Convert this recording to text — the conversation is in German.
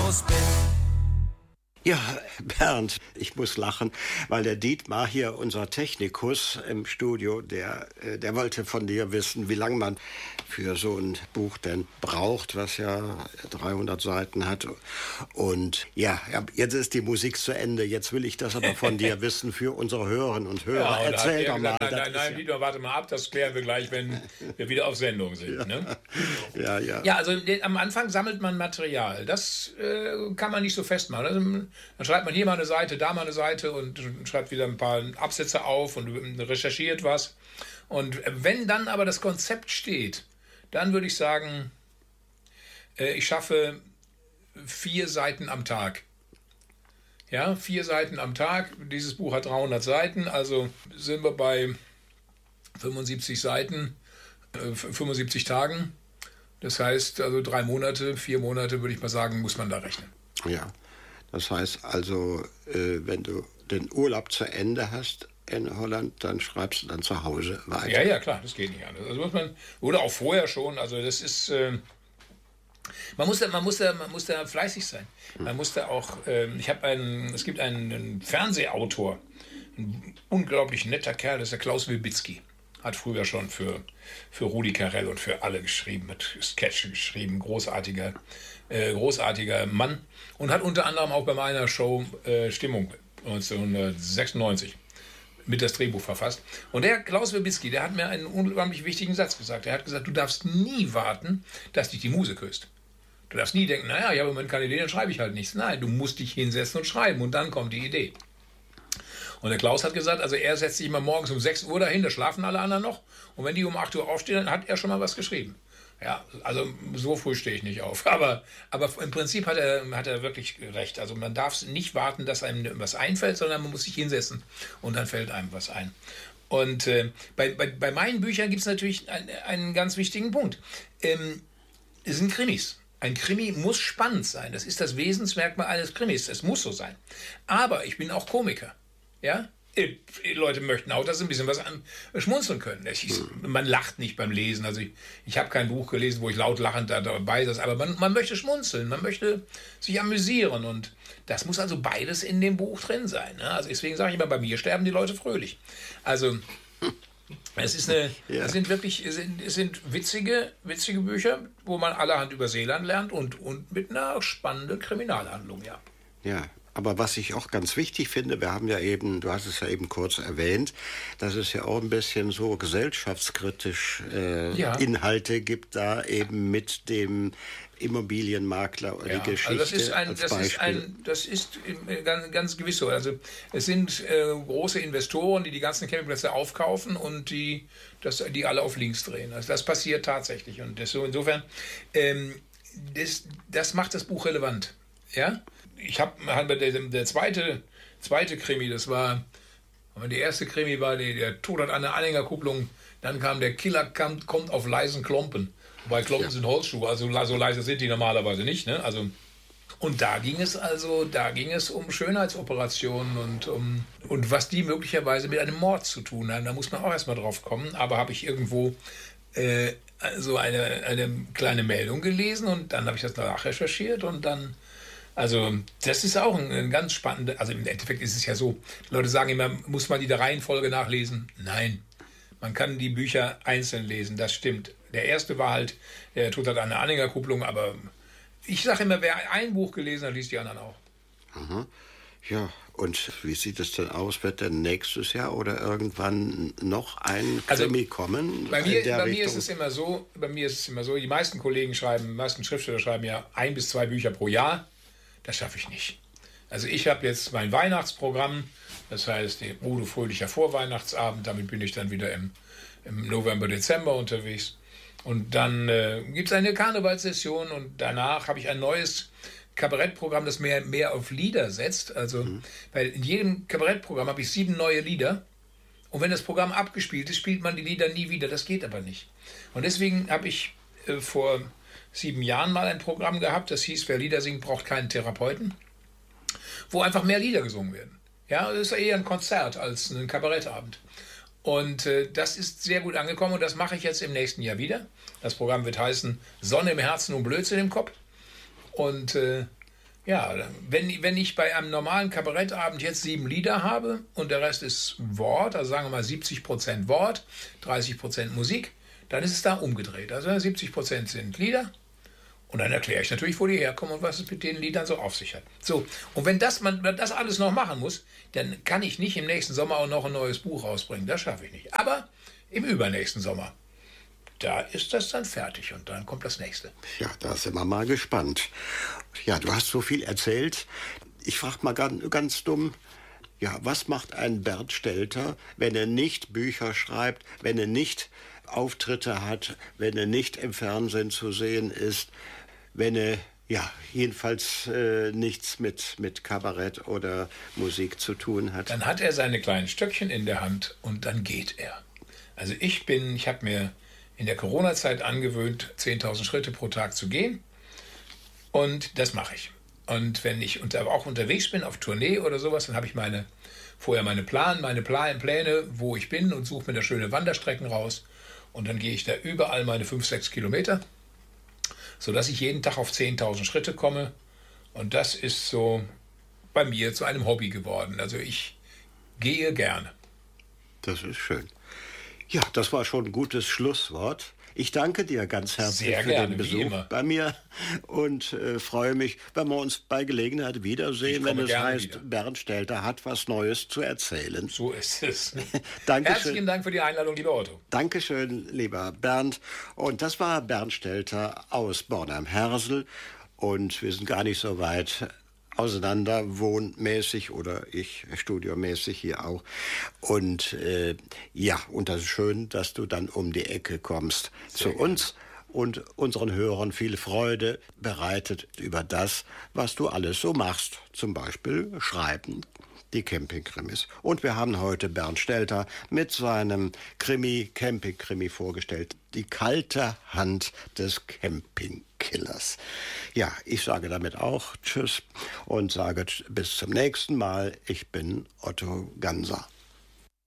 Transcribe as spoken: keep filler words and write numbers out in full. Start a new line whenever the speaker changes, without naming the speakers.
aus bin.
Ja, Bernd, ich muss lachen, weil der Dietmar hier, unser Technikus im Studio, der, der wollte von dir wissen, wie lange man für so ein Buch denn braucht, was ja dreihundert Seiten hat. Und ja, jetzt ist die Musik zu Ende. Jetzt will ich das aber von dir wissen für unsere Hörerinnen und Hörer.
Ja,
Erzähl doch mal.
Gesagt, nein, nein, nein,
ja
Dietmar, warte mal ab, das klären wir gleich, wenn wir wieder auf Sendung sind.
Ja,
ne?
ja, ja.
Ja, also am Anfang sammelt man Material. Das äh, kann man nicht so festmachen. Also, dann schreibt man hier mal eine Seite, da mal eine Seite und schreibt wieder ein paar Absätze auf und recherchiert was. Und wenn dann aber das Konzept steht, dann würde ich sagen, äh, ich schaffe vier Seiten am Tag. Ja, vier Seiten am Tag. Dieses Buch hat dreihundert Seiten, also sind wir bei fünfundsiebzig Seiten, äh, fünfundsiebzig Tagen. Das heißt, also drei Monate, vier Monate, würde ich mal sagen, muss man da rechnen.
Ja, das heißt also, äh, wenn du den Urlaub zu Ende hast in Holland, dann schreibst du dann zu Hause weiter.
Ja, ja, klar, das geht nicht anders. Also muss man, oder auch vorher schon, also das ist, äh, man muss da, man muss da, man muss da fleißig sein. Man muss da auch, äh, ich habe einen, es gibt einen, einen Fernsehautor, ein unglaublich netter Kerl, das ist der Klaus Wilbitzki. Hat früher schon für, für Rudi Carrell und für alle geschrieben, hat Sketche geschrieben, großartiger, äh, großartiger Mann. Und hat unter anderem auch bei meiner Show äh, Stimmung neunzehnhundertsechsundneunzig mit das Drehbuch verfasst. Und der Klaus Wilbitzki, der hat mir einen unglaublich wichtigen Satz gesagt. Er hat gesagt, du darfst nie warten, dass dich die Muse küsst. Du darfst nie denken, naja, ich habe im Moment keine Idee, dann schreibe ich halt nichts. Nein, du musst dich hinsetzen und schreiben und dann kommt die Idee. Und der Klaus hat gesagt, also er setzt sich immer morgens um sechs Uhr dahin, da schlafen alle anderen noch. Und wenn die um acht Uhr aufstehen, dann hat er schon mal was geschrieben. Ja, also so früh stehe ich nicht auf. Aber, aber im Prinzip hat er, hat er wirklich recht. Also man darf nicht warten, dass einem was einfällt, sondern man muss sich hinsetzen und dann fällt einem was ein. Und äh, bei, bei, bei meinen Büchern gibt es natürlich einen, einen ganz wichtigen Punkt. Ähm, es sind Krimis. Ein Krimi muss spannend sein. Das ist das Wesensmerkmal eines Krimis. Es muss so sein. Aber ich bin auch Komiker. Ja? Die Leute möchten auch, dass sie ein bisschen was an, schmunzeln können. Ich, man lacht nicht beim Lesen. Also ich, ich habe kein Buch gelesen, wo ich laut lachend da dabei saß, aber man, man möchte schmunzeln, man möchte sich amüsieren und das muss also beides in dem Buch drin sein. Ne? Also deswegen sage ich immer, bei mir sterben die Leute fröhlich. Also es ist eine, ja. es sind wirklich, es sind, es sind witzige, witzige Bücher, wo man allerhand über Seeland lernt und, und mit einer spannenden Kriminalhandlung, ja.
Ja. Aber was ich auch ganz wichtig finde, wir haben ja eben, du hast es ja eben kurz erwähnt, dass es ja auch ein bisschen so gesellschaftskritisch äh, ja. Inhalte gibt, da eben mit dem Immobilienmakler oder ja, die Geschichte
also das ist ein,
als
das
Beispiel.
Ist ein, das ist ganz, ganz gewiss so. Also es sind äh, große Investoren, die die ganzen Campingplätze aufkaufen und die, das, die alle auf links drehen. Also das passiert tatsächlich. Und das so insofern, ähm, das, das macht das Buch relevant. Ja? Ich habe der, der zweite, zweite Krimi, das war, die erste Krimi war der, der Tod an der Anhängerkupplung, dann kam der Killer kommt, kommt auf leisen Klompen. Wobei Klompen ja. sind Holzschuhe, also so leise sind die normalerweise nicht. Ne? Also, und da ging es also, da ging es um Schönheitsoperationen und um und was die möglicherweise mit einem Mord zu tun haben. Da muss man auch erstmal drauf kommen. Aber habe ich irgendwo äh, so eine, eine kleine Meldung gelesen und dann habe ich das nachrecherchiert und dann also das ist auch ein, ein ganz spannender, also im Endeffekt ist es ja so, die Leute sagen immer, muss man die der Reihenfolge nachlesen? Nein, man kann die Bücher einzeln lesen, das stimmt. Der erste war halt, der Tod hat eine Anhängerkupplung, aber ich sage immer, wer ein Buch gelesen hat, liest die anderen auch.
Aha. Ja, und wie sieht es denn aus? Wird denn nächstes Jahr oder irgendwann noch ein Krimi also, kommen?
Bei, mir, bei mir ist es immer so, bei mir ist es immer so, die meisten Kollegen schreiben, die meisten Schriftsteller schreiben ja ein bis zwei Bücher pro Jahr. Das schaffe ich nicht. Also ich habe jetzt mein Weihnachtsprogramm, das heißt, der Udo Fröhlicher Vorweihnachtsabend, damit bin ich dann wieder im, im November, Dezember unterwegs. Und dann äh, gibt es eine Karnevalssession und danach habe ich ein neues Kabarettprogramm, das mehr, mehr auf Lieder setzt. Also, mhm. weil in jedem Kabarettprogramm habe ich sieben neue Lieder. Und wenn das Programm abgespielt ist, spielt man die Lieder nie wieder. Das geht aber nicht. Und deswegen habe ich äh, vor sieben Jahren mal ein Programm gehabt, das hieß, wer Lieder singt, braucht keinen Therapeuten, wo einfach mehr Lieder gesungen werden. Ja, das ist eher ein Konzert als ein Kabarettabend. Und äh, das ist sehr gut angekommen und das mache ich jetzt im nächsten Jahr wieder. Das Programm wird heißen Sonne im Herzen und Blödsinn im Kopf. Und äh, Ja, wenn, wenn ich bei einem normalen Kabarettabend jetzt sieben Lieder habe und der Rest ist Wort, also sagen wir mal siebzig Prozent Wort, dreißig Prozent Musik, dann ist es da umgedreht. Also siebzig Prozent sind Lieder und dann erkläre ich natürlich, wo die herkommen und was es mit den Liedern so auf sich hat. So, und wenn das, man das alles noch machen muss, dann kann ich nicht im nächsten Sommer auch noch ein neues Buch rausbringen. Das schaffe ich nicht. Aber im übernächsten Sommer, da ist das dann fertig und dann kommt das nächste.
Ja, da sind wir mal gespannt. Ja, du hast so viel erzählt. Ich frage mal ganz, ganz dumm, ja, was macht ein Bernd Stelter, wenn er nicht Bücher schreibt, wenn er nicht Auftritte hat, wenn er nicht im Fernsehen zu sehen ist, wenn er, ja, jedenfalls äh, nichts mit, mit Kabarett oder Musik zu tun hat?
Dann hat er seine kleinen Stöckchen in der Hand und dann geht er. Also ich bin, ich habe mir in der Corona-Zeit angewöhnt, zehntausend Schritte pro Tag zu gehen. Und das mache ich. Und wenn ich unter, auch unterwegs bin, auf Tournee oder sowas, dann habe ich meine, vorher meine Plan, meine Plan, Pläne, wo ich bin und suche mir da schöne Wanderstrecken raus. Und dann gehe ich da überall meine fünf, sechs Kilometer, sodass ich jeden Tag auf zehntausend Schritte komme. Und das ist so bei mir zu einem Hobby geworden. Also ich gehe gerne.
Das ist schön. Ja, das war schon ein gutes Schlusswort. Ich danke dir ganz herzlich
Sehr
für
gerne,
den Besuch bei mir und äh, freue mich, wenn wir uns bei Gelegenheit wiedersehen, wenn es heißt, wieder. Bernd Stelter hat was Neues zu erzählen.
So ist es.
Herzlichen
Dank für die Einladung, lieber Otto.
Dankeschön, lieber Bernd. Und das war Bernd Stelter aus Bornheim-Hersel. Und wir sind gar nicht so weit auseinander, wohnmäßig oder ich studiomäßig hier auch. Und äh, ja, und das ist schön, dass du dann um die Ecke kommst Sehr zu gerne. uns und unseren Hörern viel Freude bereitet über das, was du alles so machst. Zum Beispiel schreiben, die Campingkrimis. Und wir haben heute Bernd Stelter mit seinem Krimi, Campingkrimi vorgestellt. Die kalte Hand des Campingkillers. Ja, ich sage damit auch Tschüss und sage bis zum nächsten Mal. Ich bin Otto Ganser.